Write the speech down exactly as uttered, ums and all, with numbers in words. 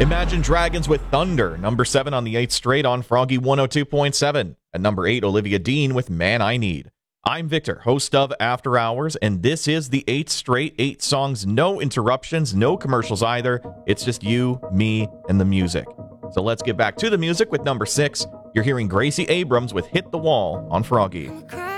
Imagine Dragons with Thunder, number seven on the eighth straight on Froggy one oh two point seven. At number eight, Olivia Dean with Man I Need. I'm Victor, host of After Hours, and this is the eighth straight, eight songs, no interruptions, no commercials either. It's just you, me, and the music. So let's get back to the music with number six. You're hearing Gracie Abrams with Hit the Wall on Froggy.